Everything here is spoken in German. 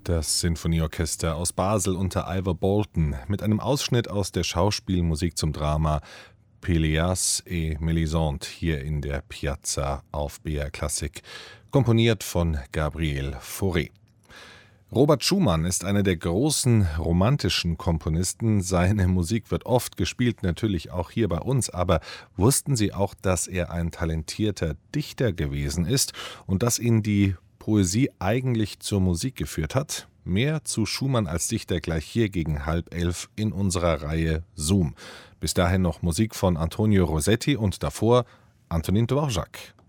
Das Sinfonieorchester aus Basel unter Ivor Bolton mit einem Ausschnitt aus der Schauspielmusik zum Drama Péléas et Mélisande hier in der Piazza auf BR Klassik, komponiert von Gabriel Fauré. Robert Schumann ist einer der großen romantischen Komponisten. Seine Musik wird oft gespielt, natürlich auch hier bei uns. Aber wussten Sie auch, dass er ein talentierter Dichter gewesen ist und dass ihn die Poesie eigentlich zur Musik geführt hat? Mehr zu Schumann als Dichter gleich hier gegen 10:30 in unserer Reihe Zoom. Bis dahin noch Musik von Antonio Rossetti und davor Antonin Dvorak.